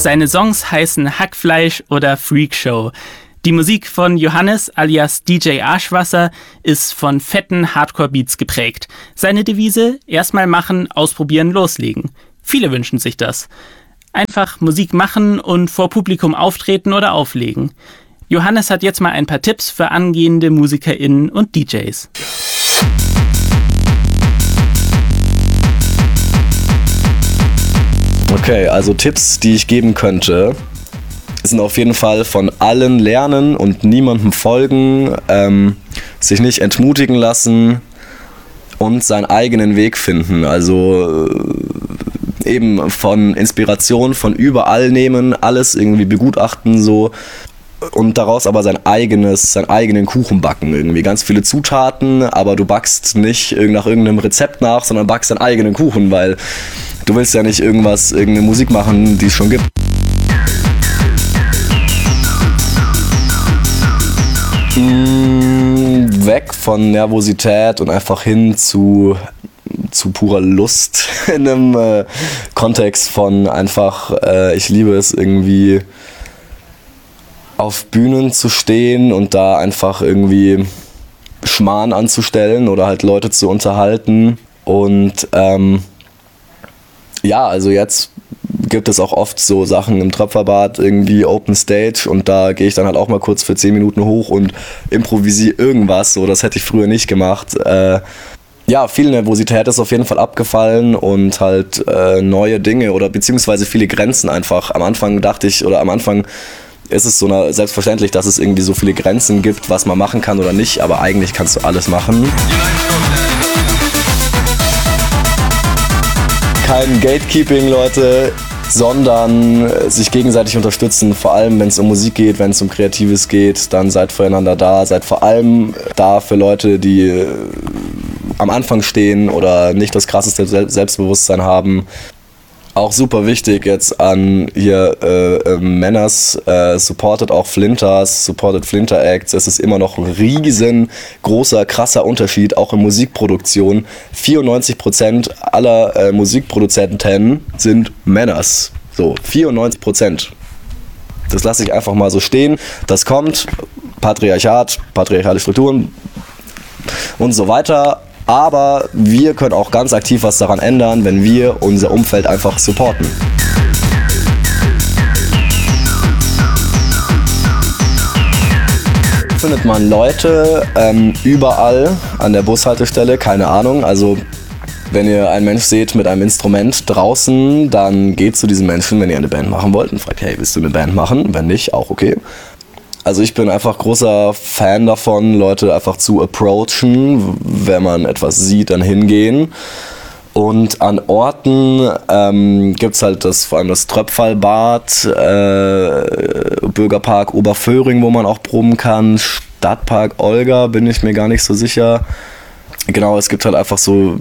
Seine Songs heißen Hackfleisch oder Freakshow. Die Musik von Johannes alias DJ Arschwasser ist von fetten Hardcore-Beats geprägt. Seine Devise: erstmal machen, ausprobieren, loslegen. Viele wünschen sich das. Einfach Musik machen und vor Publikum auftreten oder auflegen. Johannes hat jetzt mal ein paar Tipps für angehende MusikerInnen und DJs. Okay, also Tipps, die ich geben könnte, sind auf jeden Fall von allen lernen und niemandem folgen, sich nicht entmutigen lassen und seinen eigenen Weg finden. Also eben von Inspiration von überall nehmen, alles irgendwie begutachten so und daraus aber seinen eigenen Kuchen backen irgendwie. Ganz viele Zutaten, aber du backst nicht nach irgendeinem Rezept nach, sondern backst deinen eigenen Kuchen, weil du willst ja nicht irgendeine Musik machen, die es schon gibt. Weg von Nervosität und einfach hin zu purer Lust in einem Kontext von einfach, ich liebe es irgendwie auf Bühnen zu stehen und da einfach irgendwie Schmarrn anzustellen oder halt Leute zu unterhalten und ja, also jetzt gibt es auch oft so Sachen im Tröpferbad, irgendwie Open Stage und da gehe ich dann halt auch mal kurz für 10 Minuten hoch und improvisiere irgendwas, so das hätte ich früher nicht gemacht. Ja, viel Nervosität ist auf jeden Fall abgefallen und halt neue Dinge oder beziehungsweise viele Grenzen einfach. Am Anfang ist es so selbstverständlich, dass es irgendwie so viele Grenzen gibt, was man machen kann oder nicht, aber eigentlich kannst du alles machen. Kein Gatekeeping, Leute, sondern sich gegenseitig unterstützen, vor allem wenn es um Musik geht, wenn es um Kreatives geht, dann seid füreinander da, seid vor allem da für Leute, die am Anfang stehen oder nicht das krasseste Selbstbewusstsein haben. Auch super wichtig jetzt an hier Männers, supportet auch Flinters, supportet Flinter Acts. Es ist immer noch ein riesengroßer, krasser Unterschied, auch in Musikproduktion. 94% aller Musikproduzenten sind Männers. So, 94%. Das lasse ich einfach mal so stehen. Das kommt, Patriarchat, patriarchale Strukturen und so weiter. Aber wir können auch ganz aktiv was daran ändern, wenn wir unser Umfeld einfach supporten. Findet man Leute überall an der Bushaltestelle, keine Ahnung. Also wenn ihr einen Mensch seht mit einem Instrument draußen, dann geht zu diesem Menschen, wenn ihr eine Band machen wollt, und fragt, hey, willst du eine Band machen? Wenn nicht, auch okay. Also ich bin einfach großer Fan davon, Leute einfach zu approachen, wenn man etwas sieht, dann hingehen. Und an Orten gibt's halt vor allem das Tröpfalbad, Bürgerpark Oberföhring, wo man auch proben kann, Stadtpark Olga, bin ich mir gar nicht so sicher. Genau, es gibt halt einfach so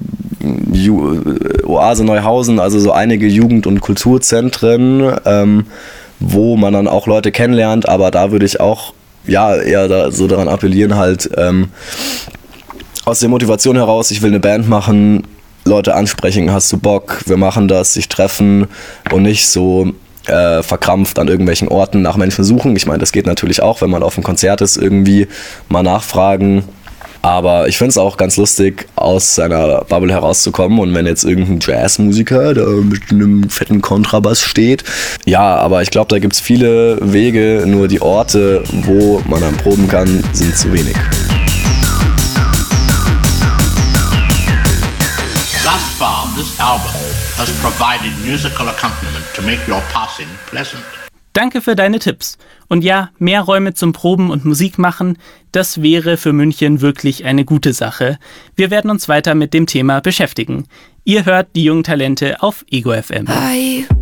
Oase Neuhausen, also so einige Jugend- und Kulturzentren, wo man dann auch Leute kennenlernt, aber da würde ich auch eher daran appellieren, halt aus der Motivation heraus, ich will eine Band machen, Leute ansprechen, hast du Bock, wir machen das, sich treffen und nicht so verkrampft an irgendwelchen Orten nach Menschen suchen. Ich meine, das geht natürlich auch, wenn man auf einem Konzert ist, irgendwie mal nachfragen. Aber ich finde es auch ganz lustig, aus seiner Bubble herauszukommen. Und wenn jetzt irgendein Jazzmusiker da mit einem fetten Kontrabass steht, ja, aber ich glaube, da gibt es viele Wege, nur die Orte, wo man dann proben kann, sind zu wenig. Thus far, this album has provided musical accompaniment to make your passing pleasant. Danke für deine Tipps. Und ja, mehr Räume zum Proben und Musik machen, das wäre für München wirklich eine gute Sache. Wir werden uns weiter mit dem Thema beschäftigen. Ihr hört die jungen Talente auf Ego FM.